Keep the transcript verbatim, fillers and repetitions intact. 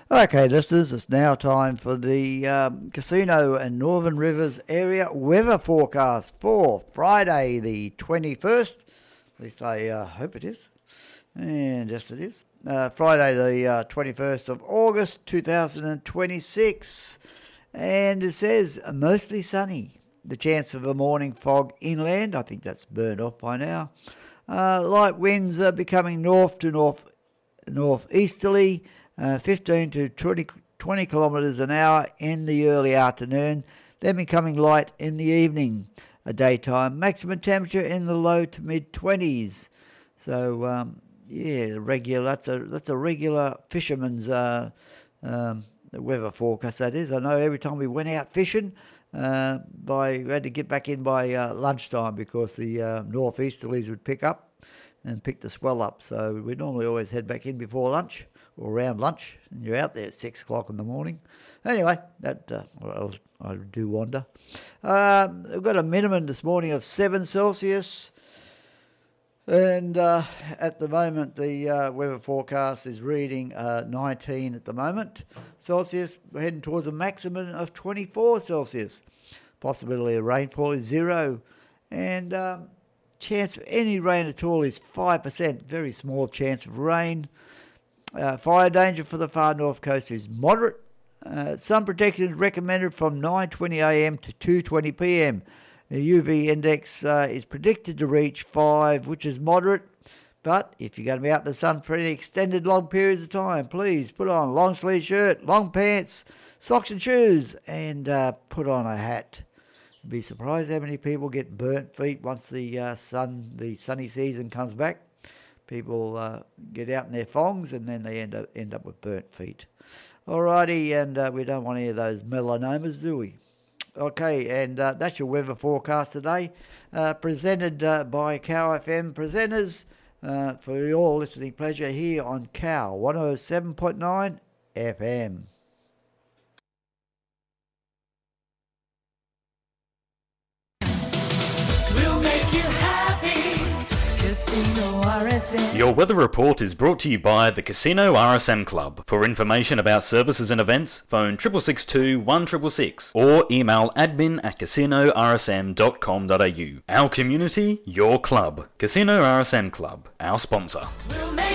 Okay, listeners, it's now time for the um, Casino and Northern Rivers area weather forecast for Friday the twenty-first. At least I uh, hope it is. And yes, it is. Uh, Friday the uh, twenty-first of August two thousand twenty-six. And it says mostly sunny. The chance of a morning fog inland. I think that's burned off by now. Uh, light winds are becoming north to north northeasterly. Uh, fifteen to twenty, twenty kilometres an hour in the early afternoon, then becoming light in the evening. A daytime maximum temperature in the low to mid twenties. So um, yeah, regular. That's a that's a regular fisherman's uh, um, weather forecast. That is. I know every time we went out fishing, uh, by we had to get back in by uh, lunchtime because the uh, northeasterlies would pick up and pick the swell up. So we normally always head back in before lunch. Or around lunch, and you're out there at six o'clock in the morning. Anyway, that uh, well, I do wander. Um, we've got a minimum this morning of seven Celsius, and uh, at the moment the uh, weather forecast is reading uh, nineteen at the moment Celsius. We're heading towards a maximum of twenty-four Celsius. Possibility of rainfall is zero, and um, chance of any rain at all is five percent. Very small chance of rain. Uh, fire danger for the far north coast is moderate. Uh, sun protection is recommended from nine twenty a m to two twenty p m. The U V index uh, is predicted to reach five, which is moderate. But if you're going to be out in the sun for any extended long periods of time, please put on a long sleeve shirt, long pants, socks and shoes, and uh, put on a hat. You'd be surprised how many people get burnt feet once the uh, sun, the sunny season comes back. People uh, get out in their thongs and then they end up end up with burnt feet. Alrighty, and uh, we don't want any of those melanomas, do we? Okay, and uh, that's your weather forecast today, uh, presented uh, by Cow F M presenters uh, for your listening pleasure here on Cow one oh seven point nine F M. We'll make you happy. Casino R S M. Your weather report is brought to you by the Casino R S M Club. For information about services and events, phone six six two, one six six six or email admin at casino r s m dot com dot a u. Our community, your club. Casino R S M Club, our sponsor. We'll make